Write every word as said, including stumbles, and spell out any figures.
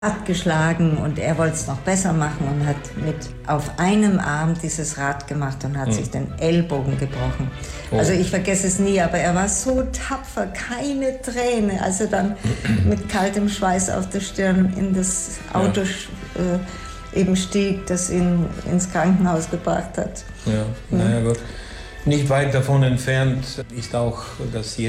Rad geschlagen und er wollte es noch besser machen und hat mit auf einem Arm dieses Rad gemacht und hat mhm. sich den Ellbogen gebrochen. Oh. Also ich vergesse es nie, aber er war so tapfer, keine Träne, als er dann mit kaltem Schweiß auf der Stirn in das Auto ja. äh, eben stieg, das ihn ins Krankenhaus gebracht hat. Ja, naja, gut. Nicht weit davon entfernt ist auch das